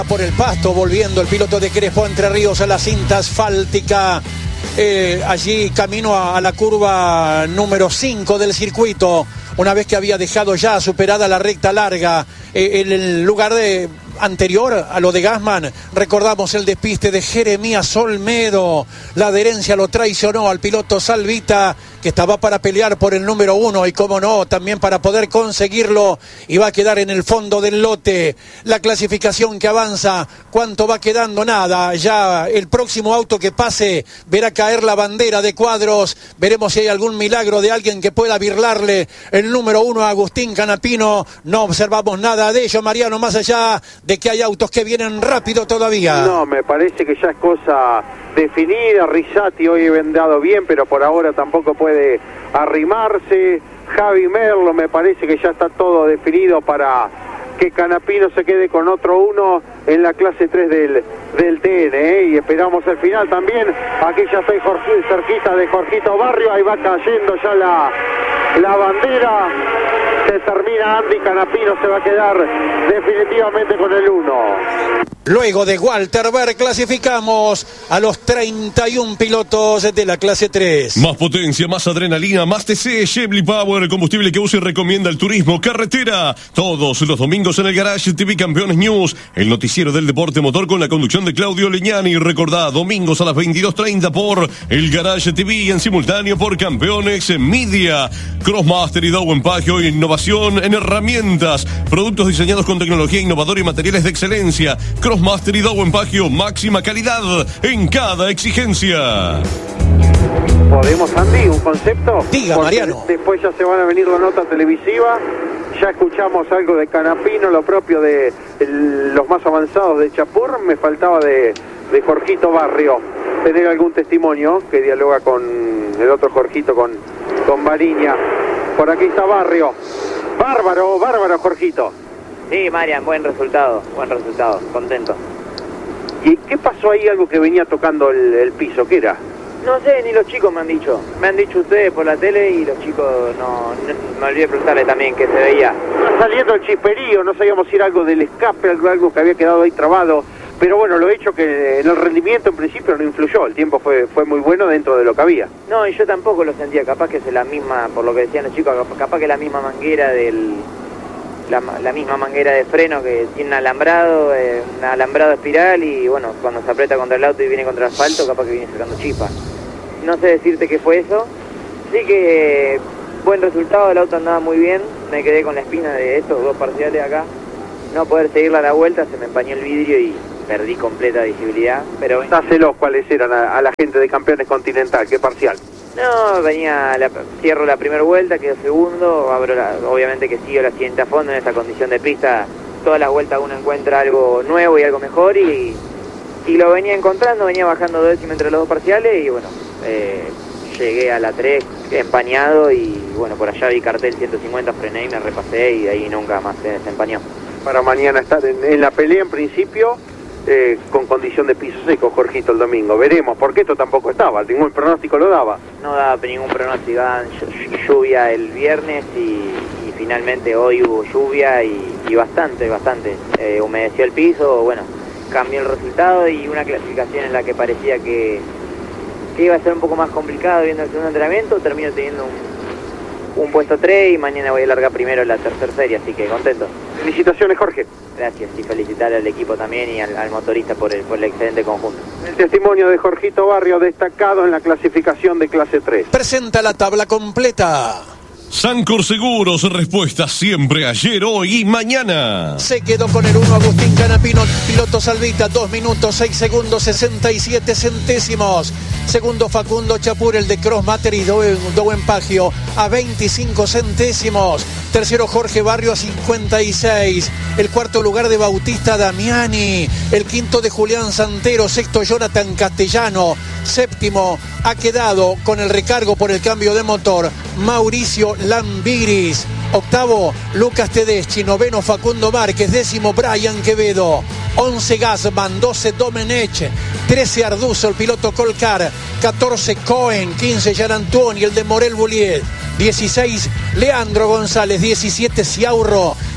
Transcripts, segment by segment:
Por el pasto, volviendo el piloto de Crespo Entre Ríos a la cinta asfáltica. Allí camino a la curva número 5 del circuito. Una vez que había dejado ya superada la recta larga, en el lugar anterior a lo de Gassman, recordamos el despiste de Jeremías Olmedo. La adherencia lo traicionó al piloto Salvita, que estaba para pelear por el número 1 y, como no, también para poder conseguirlo, y va a quedar en el fondo del lote. La clasificación que avanza, ¿cuánto va quedando? Nada. Ya el próximo auto que pase verá caer la bandera de Cuadros. Veremos si hay algún milagro de alguien que pueda birlarle el número 1 a Agustín Canapino. No observamos nada de ello, Mariano, más allá de que hay autos que vienen rápido todavía. No, me parece que ya es cosa definida. Rizzati hoy ha vendado bien, pero por ahora tampoco puede arrimarse. Javi Merlo, me parece que ya está todo definido para que Canapino se quede con otro 1 en la clase 3 del TN, y esperamos el final también. Aquí ya estoy cerquita de Jorgito Barrio, ahí va cayendo ya la bandera. Se termina Andy, Canapino se va a quedar definitivamente con el 1. Luego de Walter Berg clasificamos a los 31 pilotos de la clase 3. Más potencia, más adrenalina, más TC, Chevrolet Power, el combustible que usa y recomienda el turismo carretera. Todos los domingos en el Garage TV Campeones News, el noticiero del deporte motor con la conducción de Claudio Leñani. Recordá, domingos a las 22:30 por el Garage TV y en simultáneo por Campeones Media. Crossmaster y Dow Empagio, innovación en herramientas, productos diseñados con tecnología innovadora y materiales de excelencia. Crossmaster y Dow Empagio, máxima calidad en cada exigencia. ¿Podemos, Andy, un concepto? Diga, porque Mariano. Después ya se van a venir la nota televisiva. Ya escuchamos algo de Canapino, lo propio de los más avanzados de Chapur. Me faltaba de Jorgito Barrio tener algún testimonio que dialoga con el otro Jorgito, con Bariña. Por aquí está Barrio. Bárbaro, Jorgito. Sí, Marian, buen resultado, contento. ¿Y qué pasó ahí? Algo que venía tocando el piso, ¿qué era? No sé, ni los chicos me han dicho ustedes por la tele, y los chicos no me olvidé preguntarle también qué se veía. Saliendo el chisperío, no sabíamos si era algo del escape, algo que había quedado ahí trabado, pero bueno, lo hecho que en el rendimiento en principio no influyó, el tiempo fue muy bueno dentro de lo que había. No, y yo tampoco lo sentía, capaz que es la misma, por lo que decían los chicos, capaz que la misma manguera la misma manguera de freno que tiene un alambrado espiral, y bueno, cuando se aprieta contra el auto y viene contra el asfalto, capaz que viene sacando chispas. No sé decirte qué fue eso. Sí que buen resultado, el auto andaba muy bien, me quedé con la espina de estos dos parciales acá. No poder seguirla a la vuelta, se me empañó el vidrio y perdí completa visibilidad, pero... Dáselos cuáles eran a la gente de Campeones Continental, ¿qué parcial? No, cierro la primera vuelta, quedo segundo, obviamente que sigo la siguiente a fondo en esta condición de pista. Todas las vueltas uno encuentra algo nuevo y algo mejor, y lo venía encontrando, venía bajando décimas entre los dos parciales, y bueno, llegué a la 3 empañado, y bueno, por allá vi cartel 150, frené y me repasé, y de ahí nunca más se empañó. Para mañana estar en la pelea en principio, con condición de piso seco, Jorgito, el domingo. Veremos, porque esto tampoco estaba, ningún pronóstico lo daba. No daba ningún pronóstico, daban lluvia el viernes, y finalmente hoy hubo lluvia y bastante. Humedeció el piso, bueno, cambió el resultado, y una clasificación en la que parecía que iba a ser un poco más complicado viendo el segundo entrenamiento, termino teniendo un puesto 3, y mañana voy a largar primero la tercera serie, así que contento. Felicitaciones, Jorge. Gracias, y felicitar al equipo también y al motorista por el excelente conjunto. El testimonio de Jorgito Barrio, destacado en la clasificación de clase 3. Presenta la tabla completa. Sancor Seguros, respuesta siempre ayer, hoy y mañana. Se quedó con el 1 Agustín Canapino, piloto Salvita, 2 minutos 6 segundos 67 centésimos. Segundo Facundo Chapur, el de Crossmaster y Dow Empagio, a 25 centésimos. Tercero Jorge Barrio a 56. El cuarto lugar de Bautista Damiani. El quinto de Julián Santero. Sexto Jonathan Castellano. Séptimo ha quedado con el recargo por el cambio de motor Mauricio Lambiris. Octavo Lucas Tedeschi. Noveno Facundo Márquez. Décimo Brian Quevedo. 11 Gassman. 12 Domenech. 13 Arduzo, el piloto Colcar. 14 Cohen. 15 Jean Antoine, el de Morel Bouliet. 16 Leandro González. 17 Ciaurro.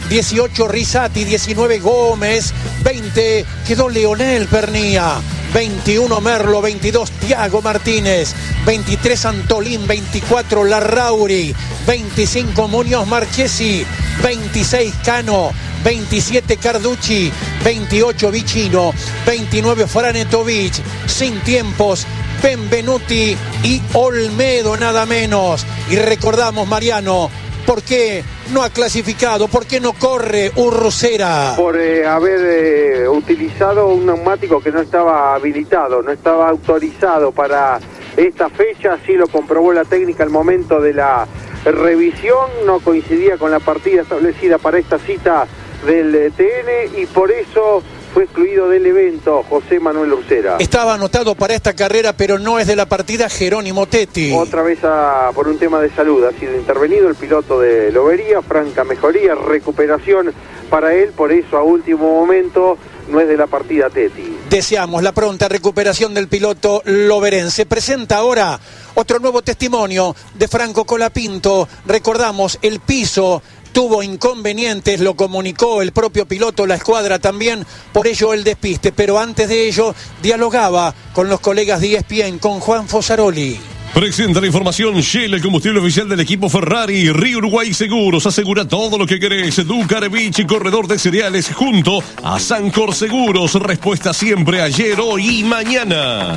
18 Risati, 19 Gómez, 20 quedó Leonel Pernía, 21 Merlo, 22 Tiago Martínez, 23 Antolín, 24 Larrauri, 25 Muñoz Marchesi, 26 Cano, 27 Carducci, 28 Vicino, 29 Franetovic, sin tiempos Benvenuti y Olmedo nada menos. Y recordamos, Mariano, ¿por qué no ha clasificado? ¿Por qué no corre Urrucera? Por haber utilizado un neumático que no estaba habilitado, no estaba autorizado para esta fecha. Así lo comprobó la técnica al momento de la revisión. No coincidía con la partida establecida para esta cita del TN y por eso fue excluido del evento José Manuel Urrucera. Estaba anotado para esta carrera, pero no es de la partida Jerónimo Tetti. Otra vez por un tema de salud ha sido intervenido el piloto de Lobería, franca mejoría, recuperación para él, por eso a último momento no es de la partida Tetti. Deseamos la pronta recuperación del piloto loberense. Presenta ahora otro nuevo testimonio de Franco Colapinto. Recordamos, el piso tuvo inconvenientes, lo comunicó el propio piloto, la escuadra también, por ello el despiste, pero antes de ello dialogaba con los colegas de ESPN, con Juan Fosaroli. Presenta la información Shell, el combustible oficial del equipo Ferrari. Río Uruguay Seguros asegura todo lo que querés. Ducarevich, corredor de cereales, junto a Sancor Seguros. Respuesta siempre ayer, hoy y mañana.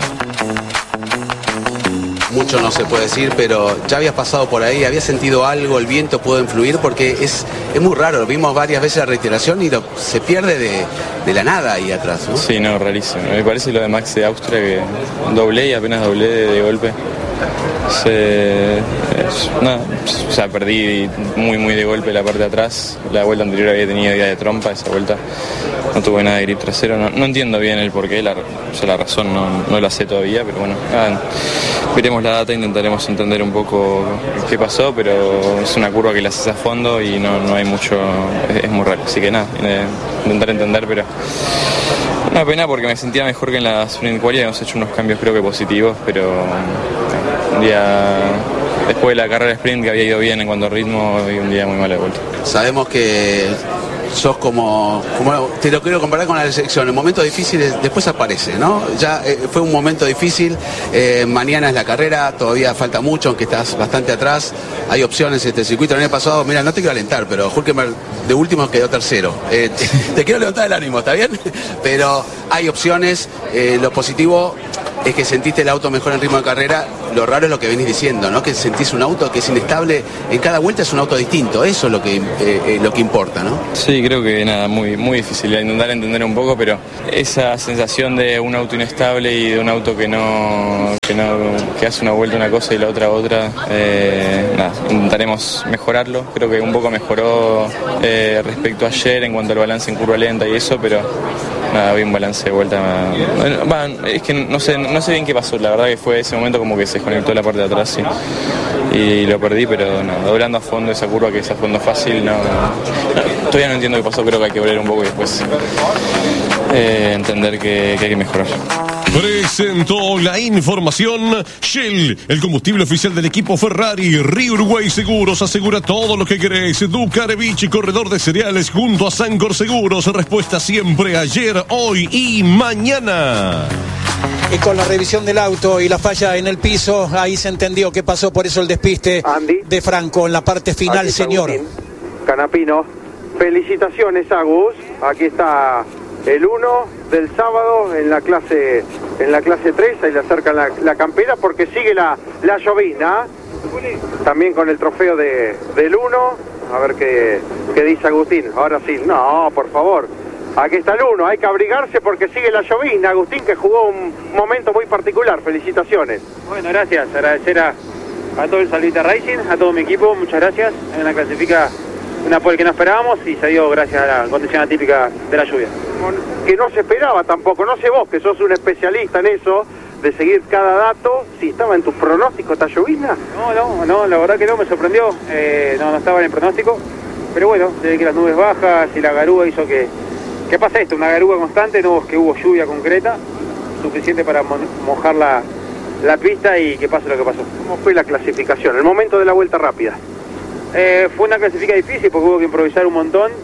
Mucho no se puede decir, pero ya habías pasado por ahí, habías sentido algo, el viento pudo influir, porque es muy raro, lo vimos varias veces la reiteración y se pierde de la nada ahí atrás, ¿no? Sí, no, rarísimo. Me parece lo de Max de Austria, que doblé y apenas doblé de golpe. Perdí muy de golpe la parte de atrás. La vuelta anterior había tenido idea de trompa, esa vuelta no tuve nada de grip trasero. No entiendo bien el porqué, la razón no la sé todavía, pero bueno, veremos la data, intentaremos entender un poco qué pasó, pero es una curva que la haces a fondo y no hay mucho, es muy raro, así que nada, intentar entender, pero una pena porque me sentía mejor que en la sprint quali. Hemos hecho unos cambios creo que positivos, pero un día después de la carrera sprint que había ido bien en cuanto a ritmo y un día muy mal de vuelta. Sabemos que sos como te lo quiero comparar con la selección, en momentos difíciles después aparece, ¿no? Ya fue un momento difícil, mañana es la carrera, todavía falta mucho, aunque estás bastante atrás, hay opciones en este circuito. El año pasado, mira, no te quiero alentar, pero Hülkenberg de último quedó tercero. Te quiero levantar el ánimo, ¿está bien? Pero hay opciones, lo positivo es que sentiste el auto mejor en ritmo de carrera. Lo raro es lo que venís diciendo, ¿no? Que sentís un auto que es inestable, en cada vuelta es un auto distinto, eso es lo que importa, ¿no? Sí, creo que nada, muy difícil intentar entender un poco, pero esa sensación de un auto inestable y de un auto que hace una vuelta una cosa y la otra, nada, intentaremos mejorarlo. Creo que un poco mejoró respecto a ayer en cuanto al balance en curva lenta y eso, pero nada, había un balance de vuelta. Es que no sé bien qué pasó, la verdad que fue ese momento como que se desconectó la parte de atrás y lo perdí, pero no, doblando a fondo esa curva que es a fondo fácil, todavía no entiendo qué pasó, creo que hay que volver un poco y después entender que hay que mejorar. Presentó la información Shell, el combustible oficial del equipo Ferrari. Río Uruguay Seguros asegura todo lo que querés. Ducarevich, corredor de cereales, junto a Sancor Seguros. Respuesta siempre ayer, hoy y mañana. Y con la revisión del auto y la falla en el piso, ahí se entendió qué pasó, por eso el despiste Andy, de Franco en la parte final, señor. Agustín Canapino, felicitaciones Agus, aquí está el 1 del sábado en la clase 3, ahí le acercan la campera porque sigue la llovizna, también con el trofeo del 1, a ver qué dice Agustín, ahora sí, no, por favor. Aquí está el 1, hay que abrigarse porque sigue la llovizna. Agustín, que jugó un momento muy particular, felicitaciones. Bueno, gracias, agradecer a todo el Salvita Racing, a todo mi equipo, muchas gracias. En la clasifica una pole que no esperábamos y se dio gracias a la condición atípica de la lluvia. Que no se esperaba tampoco, no sé vos que sos un especialista en eso, de seguir cada dato, si estaba en tus pronósticos esta llovizna. No, la verdad que no, me sorprendió, no estaba en el pronóstico, pero bueno, desde que las nubes bajas y la garúa hizo que pasa esto, una garúa constante, no es que hubo lluvia concreta, suficiente para mojar la pista y que pase lo que pasó. ¿Cómo fue la clasificación, el momento de la vuelta rápida? Fue una clasificación difícil porque hubo que improvisar un montón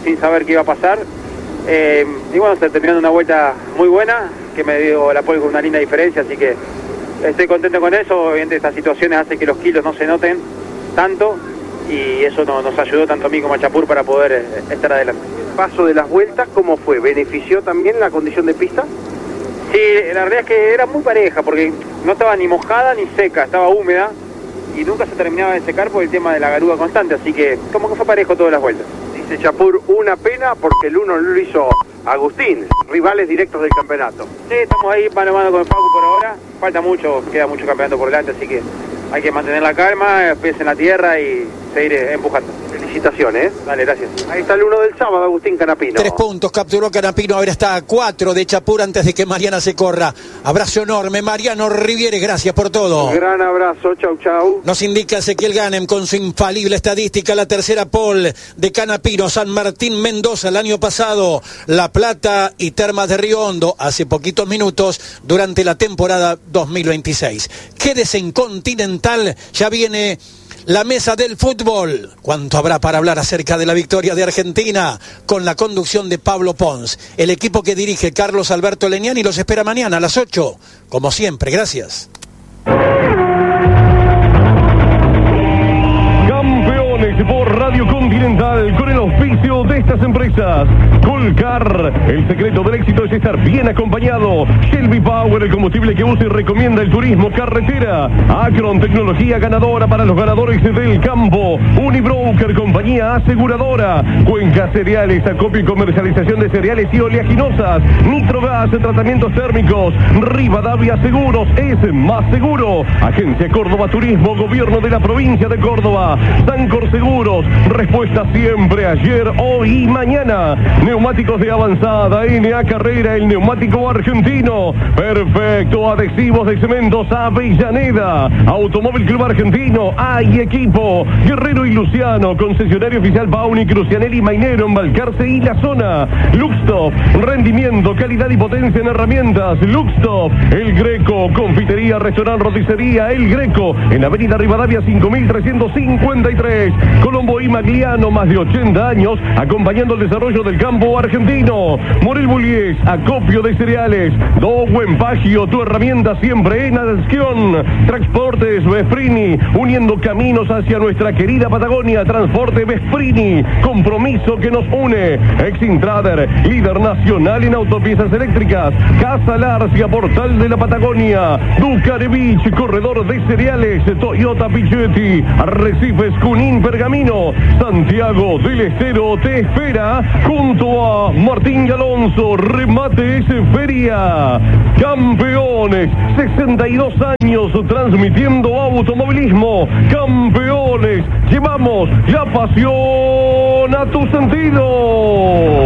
sin saber qué iba a pasar. Y bueno, se terminó una vuelta muy buena, que me dio la pole con una linda diferencia, así que estoy contento con eso. Obviamente estas situaciones hacen que los kilos no se noten tanto, y eso nos ayudó tanto a mí como a Chapur para poder estar adelante. Paso de las vueltas, ¿cómo fue? ¿Benefició también la condición de pista? Sí, la realidad es que era muy pareja, porque no estaba ni mojada ni seca, estaba húmeda, y nunca se terminaba de secar por el tema de la garúa constante, así que como que fue parejo todas las vueltas. Dice Chapur, una pena porque el uno lo hizo Agustín, rivales directos del campeonato. Sí, estamos ahí mano a mano con Facu por ahora, falta mucho, queda mucho campeonato por delante, así que hay que mantener la calma, pies en la tierra y seguir empujando. Felicitaciones. Dale, gracias. Ahí está el uno del sábado, Agustín Canapino. 3 puntos capturó Canapino, ahora está a 4 de Chapur antes de que Mariana se corra. Abrazo enorme, Mariano Riviere, gracias por todo. Gran abrazo, chau chau. Nos indica Ezequiel Ganem con su infalible estadística, la tercera pole de Canapino, San Martín Mendoza el año pasado, La Plata y Termas de Río Hondo hace poquitos minutos durante la temporada 2026. Quédese en Continental, ya viene la mesa del fútbol. ¿Cuánto habrá para hablar acerca de la victoria de Argentina? Con la conducción de Pablo Pons. El equipo que dirige Carlos Alberto Leñani los espera mañana a las 8. Como siempre, gracias. Campeones por Radio Continental con el auspicio de estas empresas. Colcar, el secreto del éxito es estar bien acompañado. Shelby Power, el combustible que usa y recomienda el turismo carretera. Acron, tecnología ganadora para los ganadores del campo. Unibroker, compañía aseguradora. Cuenca Cereales, acopio y comercialización de cereales y oleaginosas. Nitrogas, tratamientos térmicos. Rivadavia Seguros, es más seguro. Agencia Córdoba Turismo, gobierno de la provincia de Córdoba. Sancor Seguros, respuesta siempre ayer, hoy y mañana. Neumáticos de avanzada, NA Carrera, el neumático argentino. Perfecto, adhesivos de cementos Avellaneda. Automóvil Club Argentino, hay equipo. Guerrero y Luciano, concesionario oficial Bauni, Crucianelli, Mainero, en Balcarce y la zona. Luxtop, rendimiento, calidad y potencia en herramientas. Luxtop, El Greco, confitería, restaurante, roticería, El Greco, en Avenida Rivadavia 5353. Colombo y Magliano, más de 80 años, acompañando el desarrollo del campo argentino. Morel Bullies, acopio de cereales. Buen Pagio, tu herramienta siempre en acción. Transportes Vesprini, uniendo caminos hacia nuestra querida Patagonia. Transporte Vesprini, compromiso que nos une. Exintrader, líder nacional en autopiezas eléctricas. Casa Larcia, portal de la Patagonia. Ducarevich, corredor de cereales. Toyota Pichetti, Arrecifes, Junín, Pergamino. Santiago del Estero te espera junto a Martín y Alonso. Remates Feria. Campeones, 62 años transmitiendo automovilismo. Campeones, llevamos la pasión a tu sentido.